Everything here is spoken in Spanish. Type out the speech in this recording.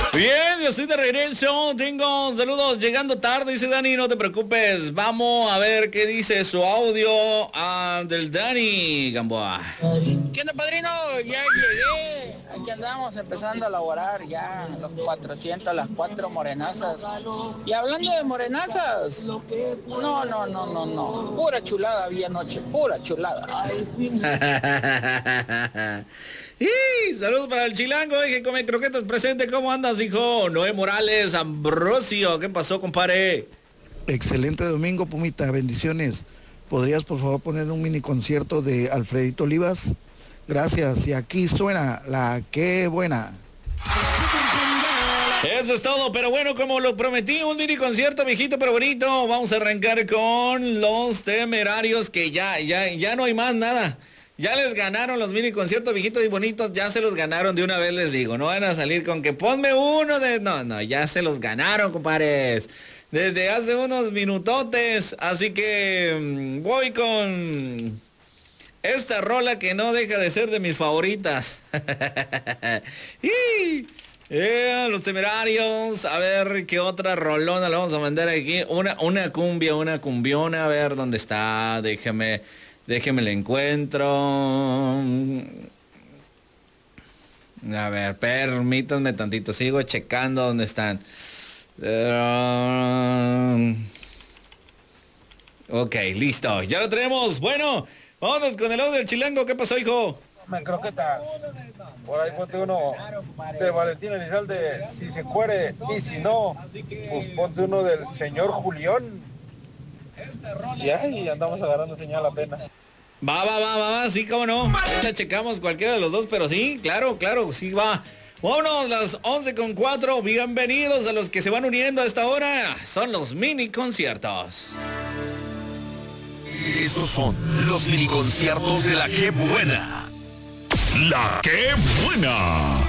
Bien, yo estoy de regreso. Tengo saludos llegando tarde, dice Dani. No te preocupes. Vamos a ver qué dice su audio del Dani Gamboa. ¿Qué onda, padrino? Ya llegué. Aquí andamos empezando a elaborar ya los 400, las 4 morenazas. Y hablando de morenazas, no. Pura chulada había anoche, pura chulada. Y saludos para el chilango, que come croquetas presente. ¿Cómo andas, hijo? Noé Morales, Ambrosio, ¿qué pasó, compadre? Excelente domingo, Pumita, bendiciones. ¿Podrías, por favor, poner un mini concierto de Alfredito Olivas? Gracias, y aquí suena la que buena. Eso es todo, pero bueno, como lo prometí, un mini concierto viejito pero bonito. Vamos a arrancar con Los Temerarios, que ya no hay más nada. Ya les ganaron los mini conciertos viejitos y bonitos, ya se los ganaron de una vez, les digo. No van a salir con que ponme uno de... No, ya se los ganaron, compadres. Desde hace unos minutotes, así que voy con esta rola que no deja de ser de mis favoritas. Los Temerarios, a ver qué otra rolona le vamos a mandar aquí. Una cumbia, una cumbiona, a ver dónde está, déjeme la encuentro. A ver, permítanme tantito, sigo checando dónde están. Ok, listo, ya lo tenemos. Bueno, vámonos con el audio del chilango. ¿Qué pasó, hijo? Me croquetas. Por ahí ponte uno de Valentín Elizalde, si se cuere, y si no, pues ponte uno del señor Julián. Y ahí andamos agarrando señal apenas. Va, sí, cómo no. Ya checamos cualquiera de los dos, pero sí, claro, sí va. Vámonos, las 11:04. Bienvenidos a los que se van uniendo a esta hora. Son los mini conciertos. Estos son los mini conciertos de la que buena. La que buena.